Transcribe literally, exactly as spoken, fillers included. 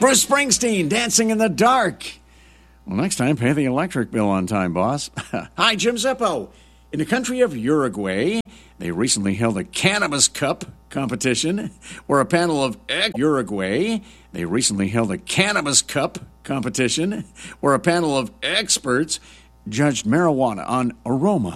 Bruce Springsteen, Dancing in the Dark. Well, next time, pay the electric bill on time, boss. Hi, Jim Zippo. In the country of Uruguay, they recently held a Cannabis Cup competition where a panel of ex- Uruguay, they recently held a Cannabis Cup competition where a panel of experts judged marijuana on aroma,